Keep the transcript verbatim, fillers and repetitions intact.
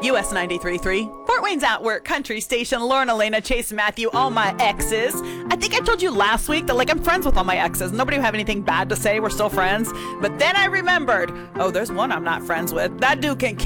U S ninety-three point three, Fort Wayne's At Work, Country Station, Lauren, Elena, Chase, Matthew, all my exes. I think I told you last week that, like, I'm friends with all my exes. Nobody will have anything bad to say. We're still friends. But then I remembered, oh, there's one I'm not friends with. That dude can kick